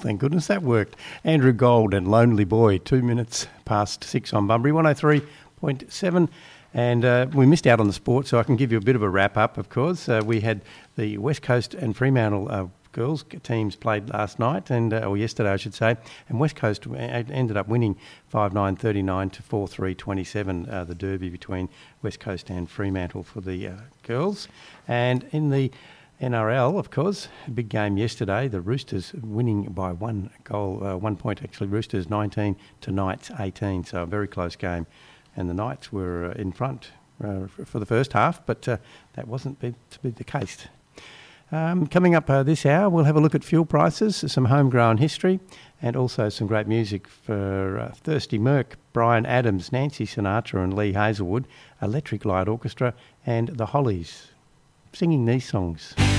thank goodness that worked. Andrew Gold and Lonely Boy, 2 minutes past 6 on Bunbury, 103.7. And we missed out on the sport, so I can give you a bit of a wrap-up, of course. We had the West Coast and Fremantle girls teams played last night, or yesterday, I should say, and West Coast ended up winning 5-9-39 to 4-3-27, the derby between West Coast and Fremantle for the girls. And in the NRL, of course, a big game yesterday, the Roosters winning by 1 goal, 1 point actually, Roosters 19 to Knights 18, so a very close game. And the Knights were in front for the first half, but that wasn't to be the case. Coming up this hour, we'll have a look at fuel prices, some homegrown history, and also some great music for Thirsty Merc, Brian Adams, Nancy Sinatra and Lee Hazelwood, Electric Light Orchestra, and the Hollies, singing these songs.